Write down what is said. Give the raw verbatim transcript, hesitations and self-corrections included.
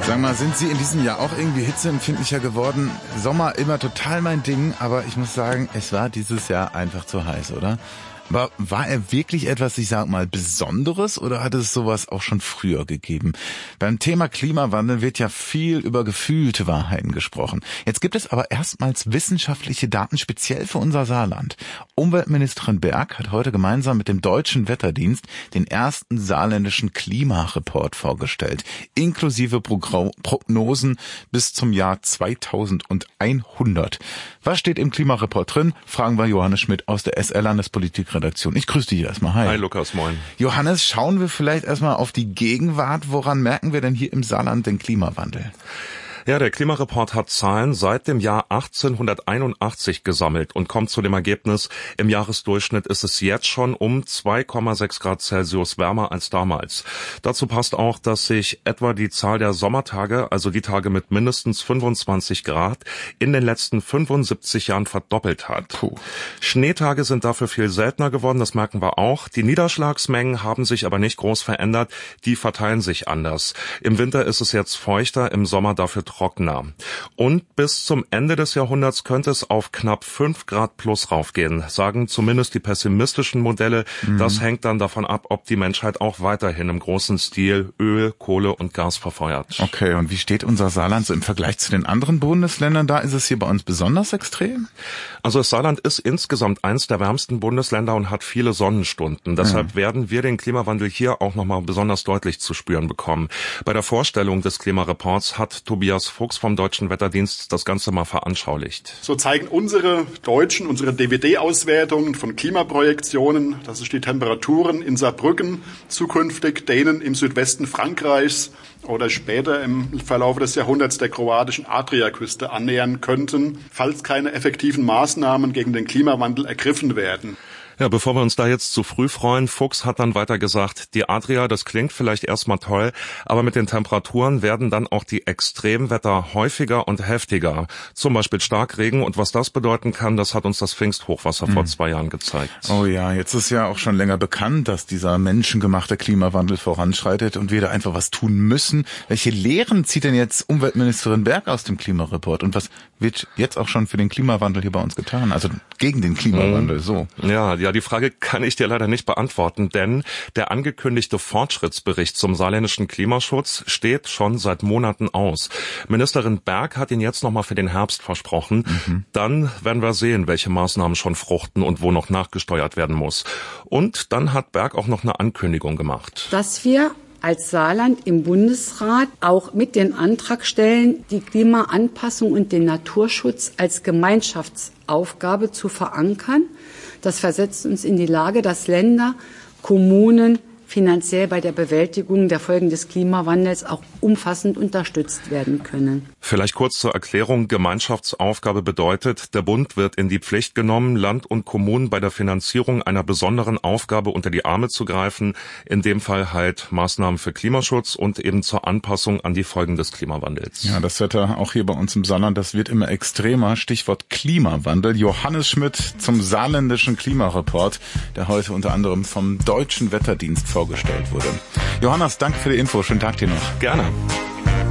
Sag mal, sind Sie in diesem Jahr auch irgendwie hitzeempfindlicher geworden? Sommer immer total mein Ding, aber ich muss sagen, es war dieses Jahr einfach zu heiß, oder? Aber war er wirklich etwas, ich sag mal, Besonderes oder hat es sowas auch schon früher gegeben? Beim Thema Klimawandel wird ja viel über gefühlte Wahrheiten gesprochen. Jetzt gibt es aber erstmals wissenschaftliche Daten speziell für unser Saarland. Umweltministerin Berg hat heute gemeinsam mit dem Deutschen Wetterdienst den ersten saarländischen Klimareport vorgestellt, inklusive Progr- Prognosen bis zum Jahr zweitausendeinhundert. Was steht im Klimareport drin? Fragen wir Johannes Schmidt aus der S R-Landespolitik-Redaktion. Ich grüße dich erstmal. Hi. Hi Lukas, moin. Johannes, schauen wir vielleicht erstmal auf die Gegenwart. Woran merken wir denn hier im Saarland den Klimawandel? Ja, der Klimareport hat Zahlen seit dem Jahr achtzehnhunderteinundachtzig gesammelt und kommt zu dem Ergebnis, im Jahresdurchschnitt ist es jetzt schon um zwei Komma sechs Grad Celsius wärmer als damals. Dazu passt auch, dass sich etwa die Zahl der Sommertage, also die Tage mit mindestens fünfundzwanzig Grad, in den letzten fünfundsiebzig Jahren verdoppelt hat. Puh. Schneetage sind dafür viel seltener geworden, das merken wir auch. Die Niederschlagsmengen haben sich aber nicht groß verändert, die verteilen sich anders. Im Winter ist es jetzt feuchter, im Sommer dafür trockener. Und bis zum Ende des Jahrhunderts könnte es auf knapp fünf Grad plus raufgehen, sagen zumindest die pessimistischen Modelle. Mhm. Das hängt dann davon ab, ob die Menschheit auch weiterhin im großen Stil Öl, Kohle und Gas verfeuert. Okay, und wie steht unser Saarland so im Vergleich zu den anderen Bundesländern? Da ist es hier bei uns besonders extrem? Also das Saarland ist insgesamt eins der wärmsten Bundesländer und hat viele Sonnenstunden. Deshalb mhm. werden wir den Klimawandel hier auch nochmal besonders deutlich zu spüren bekommen. Bei der Vorstellung des Klimareports hat Tobias Fuchs vom Deutschen Wetterdienst das Ganze mal veranschaulicht. So zeigen unsere Deutschen, unsere D V D-Auswertungen von Klimaprojektionen, dass sich die Temperaturen in Saarbrücken zukünftig denen im Südwesten Frankreichs oder später im Verlauf des Jahrhunderts der kroatischen Adriaküste annähern könnten, falls keine effektiven Maßnahmen gegen den Klimawandel ergriffen werden. Ja, bevor wir uns da jetzt zu früh freuen, Fuchs hat dann weiter gesagt, die Adria, das klingt vielleicht erstmal toll, aber mit den Temperaturen werden dann auch die Extremwetter häufiger und heftiger. Zum Beispiel Starkregen, und was das bedeuten kann, das hat uns das Pfingsthochwasser mhm. vor zwei Jahren gezeigt. Oh ja, jetzt ist ja auch schon länger bekannt, dass dieser menschengemachte Klimawandel voranschreitet und wir da einfach was tun müssen. Welche Lehren zieht denn jetzt Umweltministerin Berg aus dem Klimareport und was wird jetzt auch schon für den Klimawandel hier bei uns getan? Also gegen den Klimawandel, so. Ja, ja. Ja, die Frage kann ich dir leider nicht beantworten, denn der angekündigte Fortschrittsbericht zum saarländischen Klimaschutz steht schon seit Monaten aus. Ministerin Berg hat ihn jetzt nochmal für den Herbst versprochen. Mhm. Dann werden wir sehen, welche Maßnahmen schon fruchten und wo noch nachgesteuert werden muss. Und dann hat Berg auch noch eine Ankündigung gemacht. Dass wir als Saarland im Bundesrat auch mit den Antrag stellen, die Klimaanpassung und den Naturschutz als Gemeinschaftsaufgabe zu verankern. Das versetzt uns in die Lage, dass Länder, Kommunen finanziell bei der Bewältigung der Folgen des Klimawandels auch umfassend unterstützt werden können. Vielleicht kurz zur Erklärung. Gemeinschaftsaufgabe bedeutet, der Bund wird in die Pflicht genommen, Land und Kommunen bei der Finanzierung einer besonderen Aufgabe unter die Arme zu greifen. In dem Fall halt Maßnahmen für Klimaschutz und eben zur Anpassung an die Folgen des Klimawandels. Ja, das Wetter auch hier bei uns im Saarland, das wird immer extremer. Stichwort Klimawandel. Johannes Schmidt zum saarländischen Klimareport, der heute unter anderem vom Deutschen Wetterdienst vorgestellt wurde. Johannes, danke für die Info. Schönen Tag dir noch. Gerne.